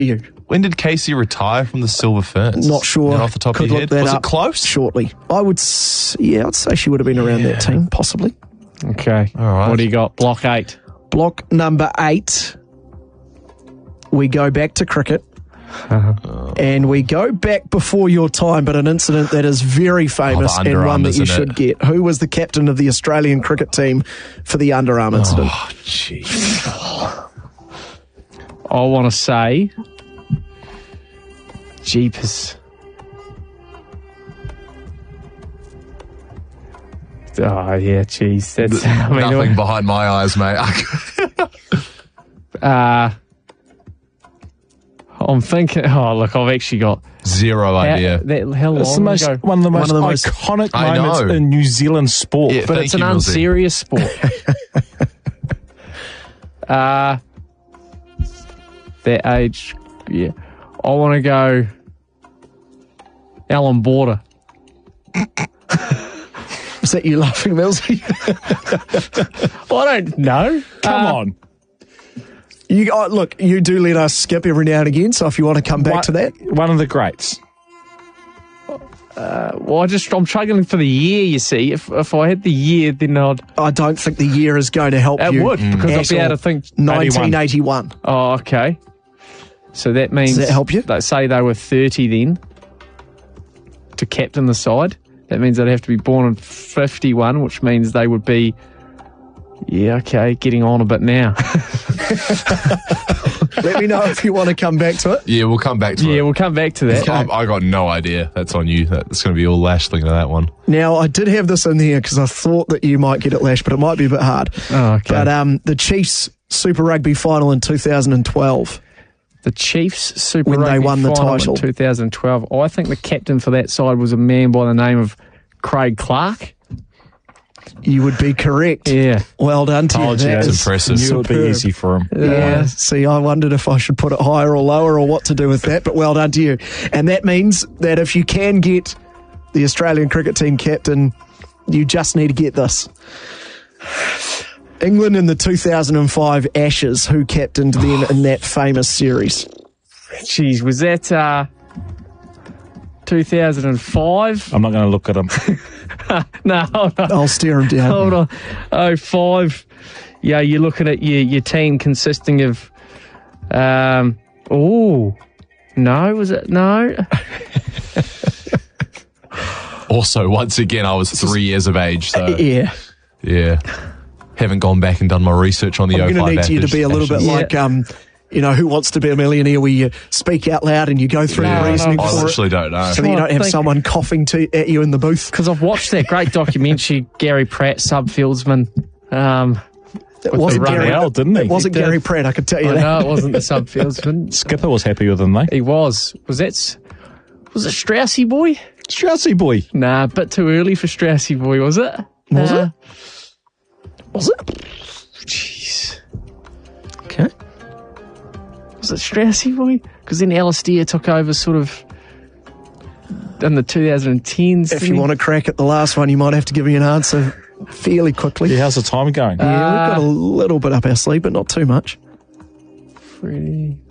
you. When did Casey retire from the Silver Ferns? Not sure. Off the top Could of your look head. that Was up it close? shortly. I'd say she would have been around that team, possibly. Okay. All right. What do you got? Block 8. Block number 8. We go back to cricket. And we go back before your time, but an incident that is very famous the and one that you underarm, should get. Who was the captain of the Australian cricket team for the underarm incident? Oh, jeez. I want to say, jeepers. Oh, yeah, jeez. That's, Nothing behind my eyes, mate. I'm thinking, look, I've actually got... Zero idea. How It's long ago? one of the most most- iconic I moments know. in New Zealand sport. Yeah. But Thank it's an you, Millsy. unserious sport. That age, yeah. I want to go Alan Border. Is that you laughing, Millsy? I don't know. Come on. Look, you do let us skip every now and again, so if you want to come back to that. One of the greats. Well, I'm struggling for the year, you see. If I had the year, then I don't think the year is going to help it you. would, because I'd be At able all. to think... 1981. Oh, okay. So that means... Does that help you? Let's say they were 30 then to captain the side. That means they'd have to be born in 51, which means they would be... Yeah, okay, getting on a bit now. Let me know if you want to come back to it. Yeah, we'll come back to it. Yeah, we'll come back to that. I got no idea. That's on you. That's going to be all Lash thinking of that one. Now, I did have this in here because I thought that you might get it, Lash, but it might be a bit hard. Oh, okay. But the Chiefs Super Rugby final in 2012. The Chiefs Super When they Rugby won the final title. in 2012. I think the captain for that side was a man by the name of Craig Clark. You would be correct. Yeah. Well done to you. Told you. That That's is impressive. Knew it would be superb. easy for him. Yeah. See, I wondered if I should put it higher or lower or what to do with that, but well done to you. And that means that if you can get the Australian cricket team captain, you just need to get this. England in the 2005 Ashes, who captained them in that famous series? Jeez, was that 2005? I'm not going to look at him. No, hold on. I'll steer him down. Hold on. 05. Yeah, you're looking at your team consisting of... no, was it? No. Also, once again, I was 3 years of age, so Yeah. yeah. Haven't gone back and done my research on the I'm 05 going to need you to be a little bit Ashes. like, Who Wants to Be a Millionaire, where you speak out loud and you go through No, the reasoning no, I for it. literally don't know. So that you don't have think- someone coughing at you in the booth. Because I've watched that great documentary, Gary Pratt, Subfieldsman. It wasn't He ran Gary. well, didn't he? It wasn't He did. Gary Pratt, I could tell you I that. know it wasn't the Subfieldsman. Skipper was happy with him, mate. He was. Was it Straussy Boy? Straussy boy. Nah, a bit too early for Straussy Boy, was it? Was it? Was it? Jeez. Okay. Was it Straussy Boy? Because then Alistair took over sort of in the 2010s. If you want to crack at the last one, you might have to give me an answer fairly quickly. Yeah, how's the time going? Yeah, we've got a little bit up our sleeve, but not too much. Freddie.